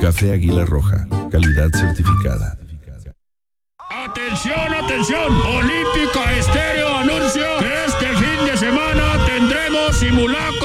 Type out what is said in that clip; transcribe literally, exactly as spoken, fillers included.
Café Águila Roja, calidad certificada. Atención, atención, Olímpica Estéreo anuncia que este fin de semana tendremos simulacro